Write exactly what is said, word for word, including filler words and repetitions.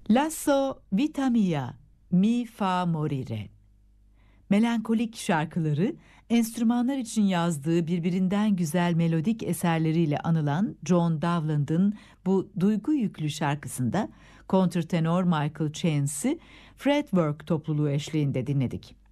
Lasso vita mia, mi fa morire. Melankolik şarkıları, enstrümanlar için yazdığı birbirinden güzel melodik eserleriyle anılan John Dowland'ın bu duygu yüklü şarkısında kontrtenor Michael Chains'i Fretwork topluluğu eşliğinde dinledik.